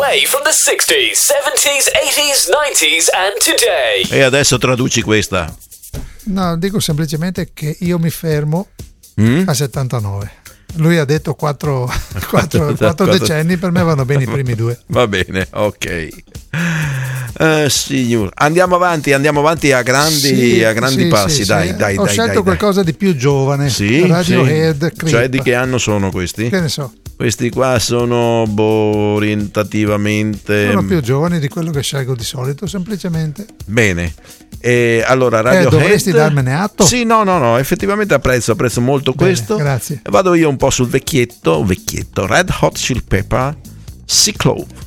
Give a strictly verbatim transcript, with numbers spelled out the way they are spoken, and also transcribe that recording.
play from the sixties, seventies, eighties, nineties and today. E adesso traduci questa. No, dico semplicemente che io mi fermo Mm? a settantanove. Lui ha detto quattro, quattro, quattro decenni, per me vanno bene i primi due. Va bene, ok. Uh, signor. Andiamo avanti, andiamo avanti a grandi, Sì, a grandi sì, passi, sì, dai, sì. dai, Ho dai. scelto dai, qualcosa dai. di più giovane. Sì, Radiohead, sì. Creep. Cioè di che anno sono questi? Che ne so. Questi qua sono boh, orientativamente Sono più giovani di quello che scelgo di solito, semplicemente. bene. E allora Eh, Radiohead, dovresti darmene atto? Sì, no, no, no, effettivamente apprezzo, apprezzo molto Bene, questo. grazie. Vado io un po' sul vecchietto, vecchietto, Red Hot Chili Pepper, Cyclone.